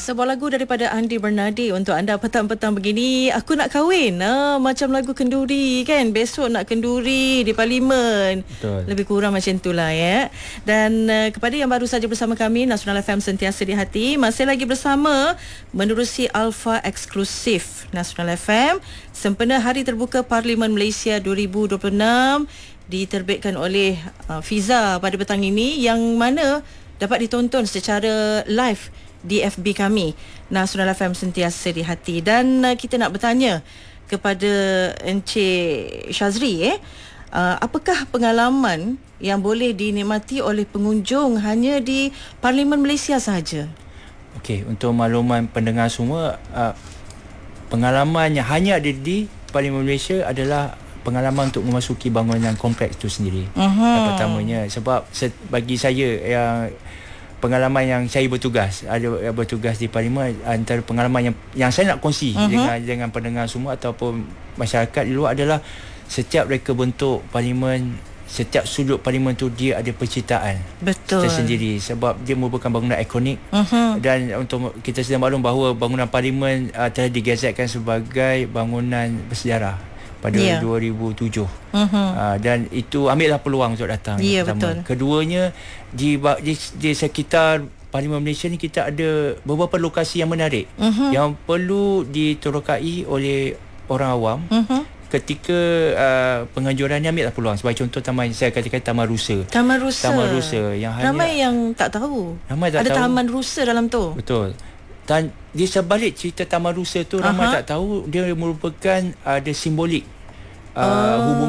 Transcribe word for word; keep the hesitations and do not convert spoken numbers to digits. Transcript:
sebuah lagu daripada Andi Bernardi untuk anda petang-petang begini. Aku nak kahwin, ah, macam lagu kenduri kan. Besok nak kenduri di Parlimen. Betul. Lebih kurang macam itulah ya. Dan uh, kepada yang baru saja bersama kami, Nasional F M sentiasa di hati. Masih lagi bersama menerusi Alpha Eksklusif Nasional F M sempena Hari Terbuka Parlimen Malaysia dua ribu dua puluh enam, diterbitkan oleh uh, Fiza pada petang ini, yang mana dapat ditonton secara live di F B kami, Nasional F M sentiasa di hati. Dan uh, kita nak bertanya kepada Encik Shazri, eh, uh, apakah pengalaman yang boleh dinikmati oleh pengunjung hanya di Parlimen Malaysia sahaja? Okey, untuk makluman pendengar semua, uh, pengalaman yang hanya ada di Parlimen Malaysia adalah pengalaman untuk memasuki bangunan kompleks itu sendiri. Uh-huh. Yang pertamanya, sebab bagi saya yang pengalaman yang saya bertugas, ada bertugas di Parlimen, antara pengalaman yang yang saya nak kongsi uh-huh. dengan dengan pendengar semua ataupun masyarakat di luar adalah setiap reka bentuk Parlimen, setiap sudut Parlimen tu dia ada penciptaan Betul. tersendiri, sebab dia merupakan bangunan ikonik. Uh-huh. Dan untuk kita sedang maklum bahawa bangunan Parlimen uh, telah digazetkan sebagai bangunan bersejarah pada yeah. dua ribu tujuh. Uh-huh. Uh, dan itu ambillah peluang untuk datang. Ya, yeah, betul. betul. Keduanya, di, di di sekitar Parlimen Malaysia ni kita ada beberapa lokasi yang menarik, uh-huh. yang perlu diterokai oleh orang awam. Uh-huh. Ketika uh, penganjuran ni ambillah peluang. Sebagai contoh, taman, saya katakan Taman Rusa. Taman Rusa. Taman Rusa yang hanya, ramai yang tak tahu. Ramai tak ada tahu. Taman Rusa dalam tu. Betul. Dan di sebalik cerita Taman Rusa tu, ramai uh-huh. tak tahu dia merupakan ada simbolik uh, uh. hubungan